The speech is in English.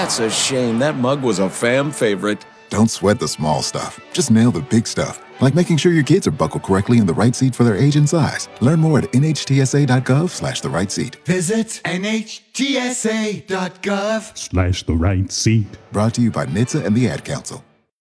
That's a shame. That mug was a fan favorite. Don't sweat the small stuff. Just nail the big stuff, like making sure your kids are buckled correctly in the right seat for their age and size. Learn more at nhtsa.gov/the right seat. Visit nhtsa.gov/the right seat. Brought to you by NHTSA and the Ad Council.